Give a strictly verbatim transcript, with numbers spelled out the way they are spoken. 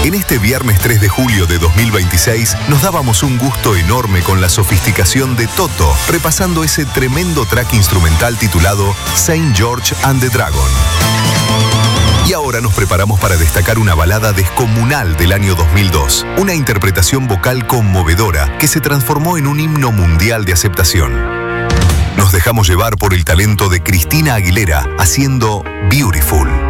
En este viernes tres de julio de dos mil veintiséis nos dábamos un gusto enorme con la sofisticación de Toto, repasando ese tremendo track instrumental titulado Saint George and the Dragon. Y ahora nos preparamos para destacar una balada descomunal del año dos mil dos, una interpretación vocal conmovedora que se transformó en un himno mundial de aceptación. Nos dejamos llevar por el talento de Cristina Aguilera haciendo Beautiful.